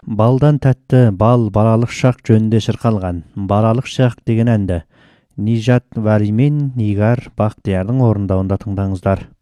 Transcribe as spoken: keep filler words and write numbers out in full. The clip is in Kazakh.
Балдан тәтті бал балалық шақ жөнінде шырқалған балалық шақ деген әнді Нижат Вали мен Нигар Бақтиярдың орындауында тыңдаңыздар.